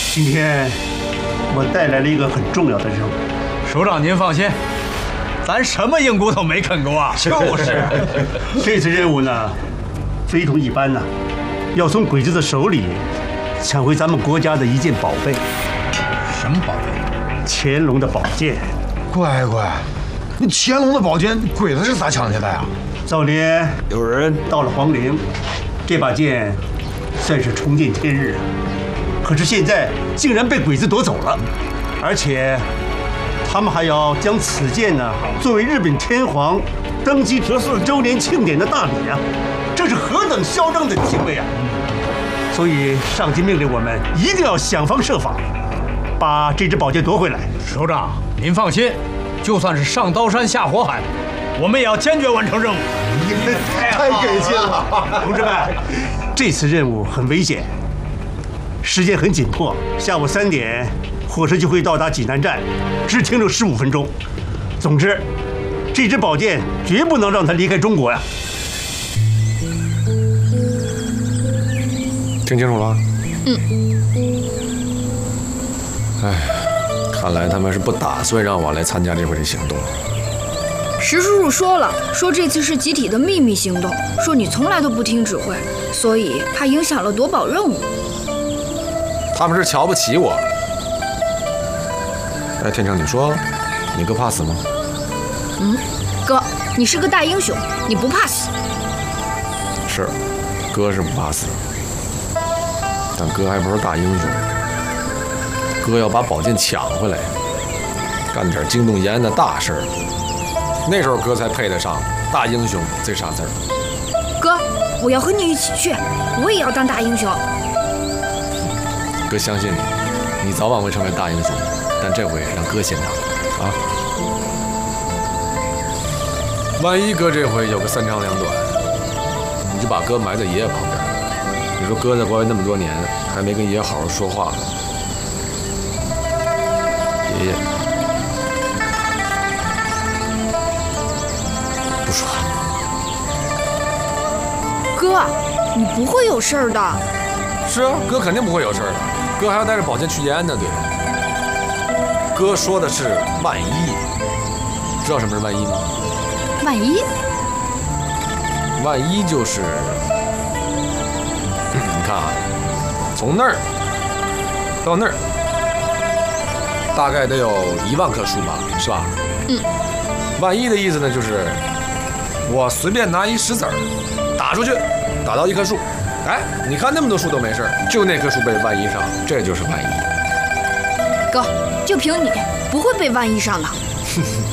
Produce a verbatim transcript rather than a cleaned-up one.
今天我带来了一个很重要的任务。 首长您放心，咱什么硬骨头没啃过啊？ 就是， 这次任务呢，非同一般呐、啊，要从鬼子的手里抢回咱们国家的一件宝贝。 什么宝贝？ 乾隆的宝剑。 乖乖，那乾隆的宝剑，鬼子是咋抢下的呀？ 早年有人到了皇陵，这把剑算是重见天日啊。可是现在竟然被鬼子夺走了，而且他们还要将此剑呢作为日本天皇登基十四周年庆典的大礼啊！这是何等嚣张的行为啊！所以上级命令我们一定要想方设法把这支宝剑夺回来。 首长，您放心，就算是上刀山下火海，我们也要坚决完成任务。 太给劲了， 同志们，这次任务很危险。时间很紧迫，下午三点，火车就会到达济南站，只停留十五分钟。总之，这支宝剑绝不能让它离开中国呀！ 听清楚了？ 嗯。 哎，看来他们是不打算让我来参加这回的行动。 石叔叔说了，说这次是集体的秘密行动，说你从来都不听指挥，所以怕影响了夺宝任务。 他们是瞧不起我。哎，天成，你说你哥怕死吗？ 嗯，哥，你是个大英雄，你不怕死。 是，哥是不怕死，但哥还不是大英雄。哥要把宝剑抢回来，干点惊动延安的大事儿，那时候哥才配得上大英雄这仨字儿。 哥，我要和你一起去，我也要当大英雄。 哥相信你，你早晚会成为大英雄，但这回让哥先当啊！万一哥这回有个三长两短，你就把哥埋在爷爷旁边。你说哥在国外那么多年，还没跟爷爷好好说话，爷爷不说。 哥，你不会有事儿的。 是啊，哥肯定不会有事儿的。哥还要带着宝剑去延安呢，对。哥说的是万一，知道什么是万一吗？ 万一？ 万一就是，你看啊，从那儿到那儿，大概得有一万棵树吧，是吧？ 嗯。 万一的意思呢，就是我随便拿一石子儿打出去，打到一棵树。哎，你看那么多树都没事，就那棵树被万一上，这就是万一。 哥，就凭你不会被万一上的。